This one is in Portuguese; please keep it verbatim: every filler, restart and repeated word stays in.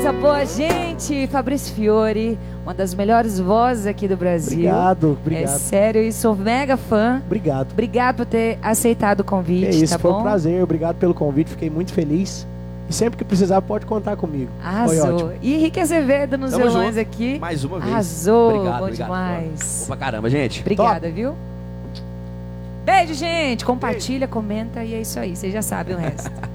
coisa boa, gente. Fabrício Fiore, uma das melhores vozes aqui do Brasil. Obrigado, obrigado. É sério, e sou mega fã. Obrigado. Obrigado por ter aceitado o convite, é isso, tá foi bom? um prazer. Obrigado pelo convite, fiquei muito feliz. E sempre que precisar, pode contar comigo. Arrasou. E Henrique Azevedo nos Tamo violões junto. aqui. Mais uma vez. Arrasou, Obrigado, bom obrigado, demais. Bom pra caramba, gente. Obrigada, Top. viu? Beijo, gente. Compartilha, comenta e é isso aí. Vocês já sabem o resto.